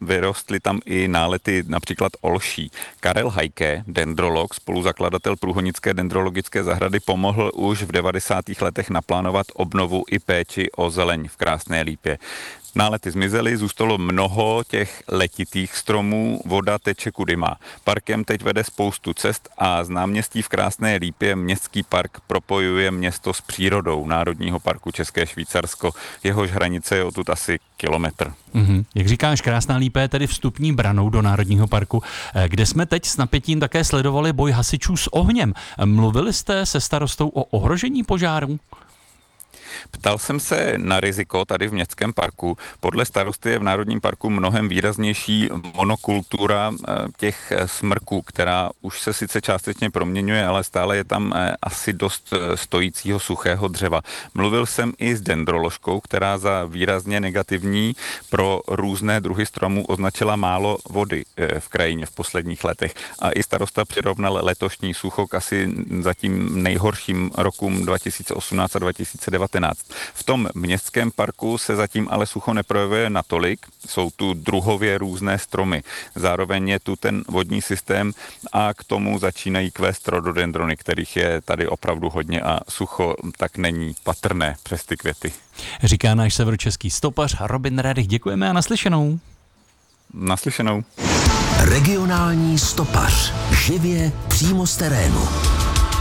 vyrostly tam i nálety například olší. Karel Hajke, dendrolog, spoluzakladatel Průhonické dendrologické zahrady, pomohl už v 90. letech naplánovat obnovu i péči o zeleň v Krásné Lípě. Nálety zmizely, zůstalo mnoho těch letitých stromů, voda teče kudy má. Parkem teď vede spoustu cest a z náměstí v Krásné Lípě městský park propojuje město s přírodou Národního parku České Švýcarsko. Jehož hranice je odtud asi kilometr. Jak říkáš, Krásná Lípa je tedy vstupní branou do Národního parku, kde jsme teď s napětím také sledovali boj hasičů s ohněm. Mluvili jste se starostou o ohrožení požáru? Ptal jsem se na riziko tady v městském parku. Podle starosty je v Národním parku mnohem výraznější monokultura těch smrků, která už se sice částečně proměňuje, ale stále je tam asi dost stojícího suchého dřeva. Mluvil jsem i s dendroložkou, která za výrazně negativní pro různé druhy stromů označila málo vody v krajině v posledních letech. A i starosta přirovnal letošní sucho k asi zatím nejhorším rokům 2018 a 2019. V tom městském parku se zatím ale sucho neprojevuje natolik, jsou tu druhově různé stromy. Zároveň je tu ten vodní systém a k tomu začínají kvést rododendrony, kterých je tady opravdu hodně a sucho tak není patrné přes ty květy. Říká náš severočeský stopař Robin Radich. Děkujeme a naslyšenou. Naslyšenou. Regionální stopař. Živě přímo z terénu.